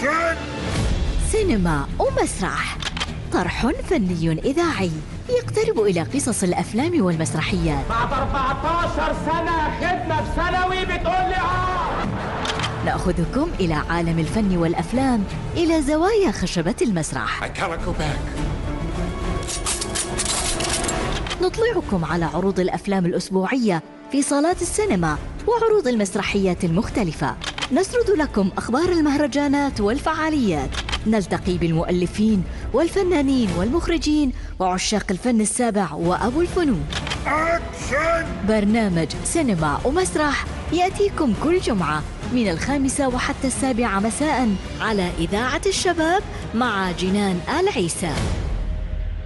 أكشن! سينما ومسرح، طرح فني إذاعي يقترب إلى قصص الأفلام والمسرحيات. بعد 14 سنة خدمة بثانوي بتقول لي نأخذكم إلى عالم الفن والأفلام، إلى زوايا خشبة المسرح. نطلعكم على عروض الأفلام الأسبوعية في صالات السينما وعروض المسرحيات المختلفة. نسرد لكم أخبار المهرجانات والفعاليات. نلتقي بالمؤلفين والفنانين والمخرجين وعشاق الفن السابع وأبو الفنون. أكشن! برنامج سينما ومسرح يأتيكم كل جمعة من 5 وحتى 7 مساء على إذاعة الشباب مع جنان آل عيسى.